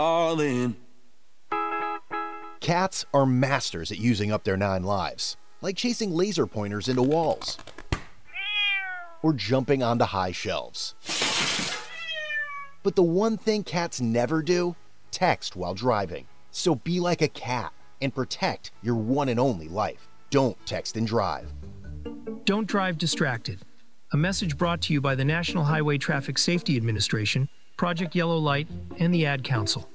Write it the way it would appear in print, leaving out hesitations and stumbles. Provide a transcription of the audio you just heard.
all in. Cats are masters at using up their 9 lives, like chasing laser pointers into walls or jumping onto high shelves. But the one thing cats never do? Text while driving. So be like a cat and protect your one and only life. Don't text and drive. Don't drive distracted. A message brought to you by the National Highway Traffic Safety Administration, Project Yellow Light, and the Ad Council.